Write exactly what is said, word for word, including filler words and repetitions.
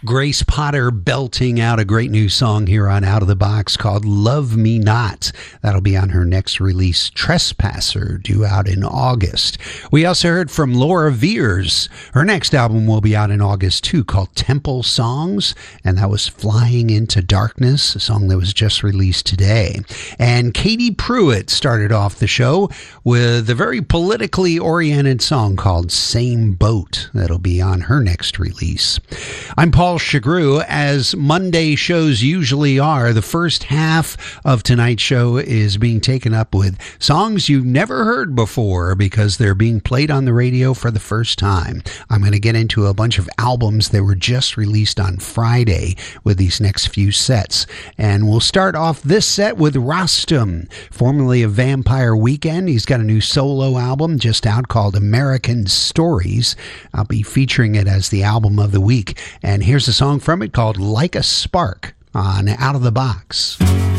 Grace Potter belting out a great new song here on Out of the Box called Love Me Not. That'll be on her next release, Trespasser, due out in August. We also heard from Laura Veers. Her next album will be out in August too, called Temple Songs, and that was Flying Into Darkness, a song that was just released today. And Katie Pruitt started off the show with a very politically oriented song called Same Boat. That'll be on her next release. I'm Paul Chagru. As Monday shows usually are, the first half of tonight's show is being taken up with songs you've never heard before because they're being played on the radio for the first time. I'm going to get into a bunch of albums that were just released on Friday with these next few sets. And we'll start off this set with Rostam, formerly of Vampire Weekend. He's got a new solo album just out called American Stories. I'll be featuring it as the album of the week. And here's a song from it called Like a Spark on Out of the Box.